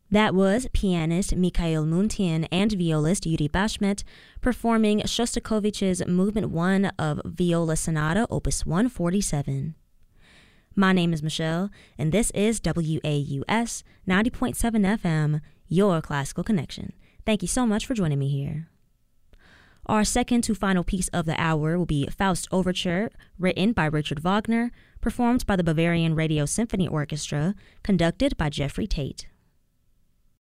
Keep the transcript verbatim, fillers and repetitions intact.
That was pianist Mikhail Muntian and violist Yuri Bashmet performing Shostakovich's Movement one of Viola Sonata, Opus one forty-seven. My name is Michelle, and this is W A U S ninety point seven F M, your classical connection. Thank you so much for joining me here. Our second to final piece of the hour will be Faust Overture, written by Richard Wagner, performed by the Bavarian Radio Symphony Orchestra, conducted by Jeffrey Tate.